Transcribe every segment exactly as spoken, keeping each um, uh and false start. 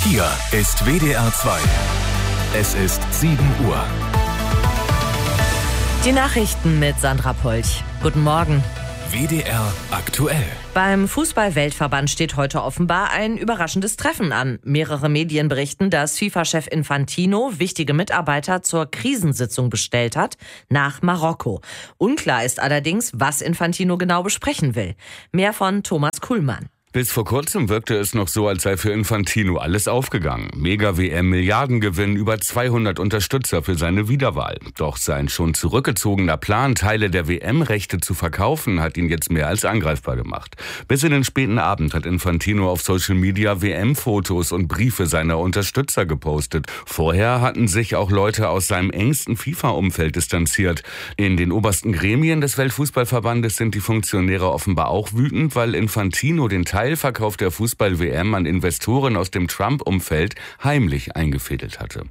Hier ist W D R zwei. Es ist sieben Uhr. Die Nachrichten mit Sandra Polch. Guten Morgen. W D R aktuell. Beim Fußball-Weltverband steht heute offenbar ein überraschendes Treffen an. Mehrere Medien berichten, dass FIFA-Chef Infantino wichtige Mitarbeiter zur Krisensitzung bestellt hat nach Marokko. Unklar ist allerdings, was Infantino genau besprechen will. Mehr von Thomas Kuhlmann. Bis vor kurzem wirkte es noch so, als sei für Infantino alles aufgegangen. Mega-W M, Milliardengewinn, über zweihundert Unterstützer für seine Wiederwahl. Doch sein schon zurückgezogener Plan, Teile der W M-Rechte zu verkaufen, hat ihn jetzt mehr als angreifbar gemacht. Bis in den späten Abend hat Infantino auf Social Media W M-Fotos und Briefe seiner Unterstützer gepostet. Vorher hatten sich auch Leute aus seinem engsten FIFA-Umfeld distanziert. In den obersten Gremien des Weltfußballverbandes sind die Funktionäre offenbar auch wütend, weil Infantino den Teil Teilverkauf der Fußball-W M an Investoren aus dem Trump-Umfeld heimlich eingefädelt hatte.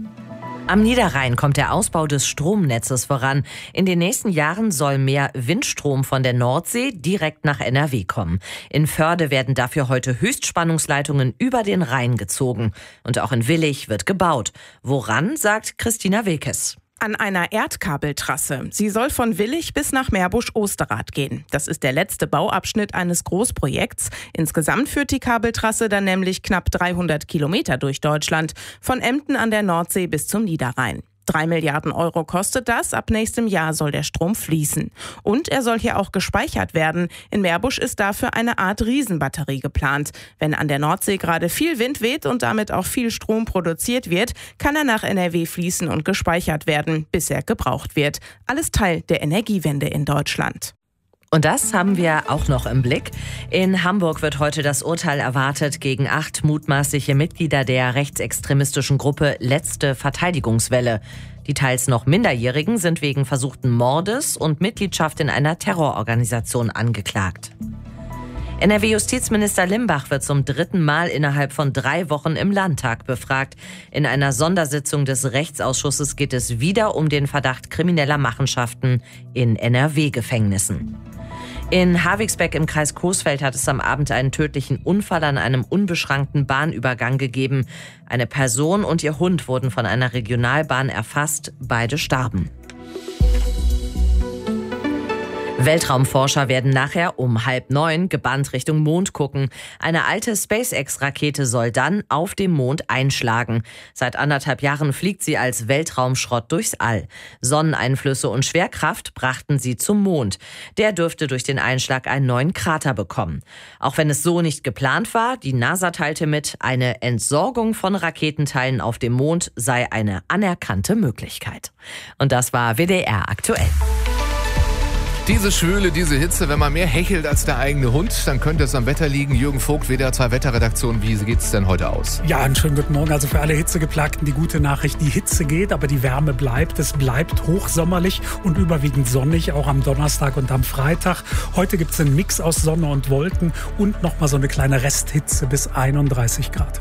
Am Niederrhein kommt der Ausbau des Stromnetzes voran. In den nächsten Jahren soll mehr Windstrom von der Nordsee direkt nach N R W kommen. In Förde werden dafür heute Höchstspannungsleitungen über den Rhein gezogen. Und auch in Willich wird gebaut. Woran, sagt Christina Wilkes. An einer Erdkabeltrasse. Sie soll von Willich bis nach Meerbusch-Osterrad gehen. Das ist der letzte Bauabschnitt eines Großprojekts. Insgesamt führt die Kabeltrasse dann nämlich knapp dreihundert Kilometer durch Deutschland, von Emden an der Nordsee bis zum Niederrhein. Drei Milliarden Euro kostet das. Ab nächstem Jahr soll der Strom fließen. Und er soll hier auch gespeichert werden. In Meerbusch ist dafür eine Art Riesenbatterie geplant. Wenn an der Nordsee gerade viel Wind weht und damit auch viel Strom produziert wird, kann er nach N R W fließen und gespeichert werden, bis er gebraucht wird. Alles Teil der Energiewende in Deutschland. Und das haben wir auch noch im Blick. In Hamburg wird heute das Urteil erwartet gegen acht mutmaßliche Mitglieder der rechtsextremistischen Gruppe Letzte Verteidigungswelle. Die teils noch Minderjährigen sind wegen versuchten Mordes und Mitgliedschaft in einer Terrororganisation angeklagt. N R W-Justizminister Limbach wird zum dritten Mal innerhalb von drei Wochen im Landtag befragt. In einer Sondersitzung des Rechtsausschusses geht es wieder um den Verdacht krimineller Machenschaften in N R W-Gefängnissen. In Havigsbeck im Kreis Coesfeld hat es am Abend einen tödlichen Unfall an einem unbeschrankten Bahnübergang gegeben. Eine Person und ihr Hund wurden von einer Regionalbahn erfasst. Beide starben. Weltraumforscher werden nachher um halb neun gebannt Richtung Mond gucken. Eine alte SpaceX-Rakete soll dann auf dem Mond einschlagen. Seit anderthalb Jahren fliegt sie als Weltraumschrott durchs All. Sonneneinflüsse und Schwerkraft brachten sie zum Mond. Der dürfte durch den Einschlag einen neuen Krater bekommen. Auch wenn es so nicht geplant war, die NASA teilte mit, eine Entsorgung von Raketenteilen auf dem Mond sei eine anerkannte Möglichkeit. Und das war W D R aktuell. Diese Schwüle, diese Hitze, wenn man mehr hechelt als der eigene Hund, dann könnte es am Wetter liegen. Jürgen Vogt, W D R zwei Wetterredaktion, wie geht es denn heute aus? Ja, einen schönen guten Morgen. Also für alle Hitzegeplagten die gute Nachricht, die Hitze geht, aber die Wärme bleibt. Es bleibt hochsommerlich und überwiegend sonnig, auch am Donnerstag und am Freitag. Heute gibt es einen Mix aus Sonne und Wolken und nochmal so eine kleine Resthitze bis einunddreißig Grad.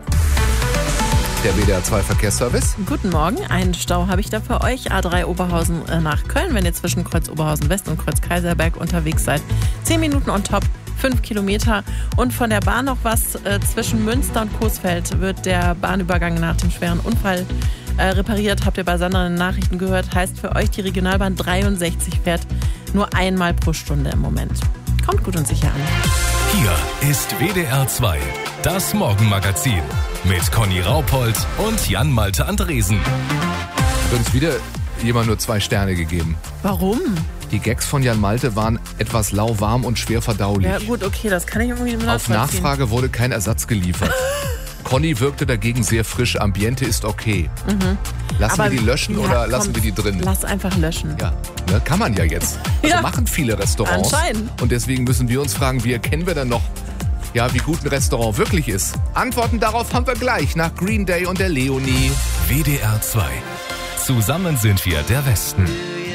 Der W D R zwei Verkehrsservice. Guten Morgen, einen Stau habe ich da für euch. A drei Oberhausen nach Köln, wenn ihr zwischen Kreuz Oberhausen West und Kreuz Kaiserberg unterwegs seid. zehn Minuten on top, fünf Kilometer. Und von der Bahn noch was, äh, zwischen Münster und Coesfeld wird der Bahnübergang nach dem schweren Unfall äh, repariert. Habt ihr bei Sandra in den Nachrichten gehört. Heißt für euch, die Regionalbahn dreiundsechzig fährt nur einmal pro Stunde im Moment. Kommt gut und sicher an. Hier ist W D R zwei, das Morgenmagazin mit Conny Raupold und Jan-Malte Andresen. Hat uns wieder jemand nur zwei Sterne gegeben. Warum? Die Gags von Jan Malte waren etwas lauwarm und schwer verdaulich. Ja gut, okay, das kann ich irgendwie nachvollziehen. Auf Nachfrage wurde kein Ersatz geliefert. Conny wirkte dagegen sehr frisch. Ambiente ist okay. Mhm. Lassen Aber wir die löschen ja, oder komm, lassen wir die drin? Lass einfach löschen. Ja, ne, kann man ja jetzt. Also Ja. machen viele Restaurants. Anscheinend. Und deswegen müssen wir uns fragen, wie erkennen wir denn noch, ja, wie gut ein Restaurant wirklich ist? Antworten darauf haben wir gleich nach Green Day und der Leonie. W D R zwei. Zusammen sind wir der Westen.